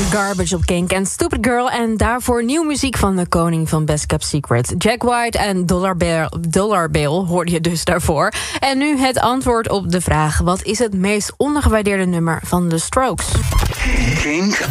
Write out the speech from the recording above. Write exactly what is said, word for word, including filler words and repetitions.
Garbage op Kink en Stupid Girl. En daarvoor nieuw muziek van de koning van Best Kept Secret. Jack White en Dollar Bill, Dollar Bill hoorde je dus daarvoor. En nu het antwoord op de vraag: wat is het meest ondergewaardeerde nummer van The Strokes? Kink.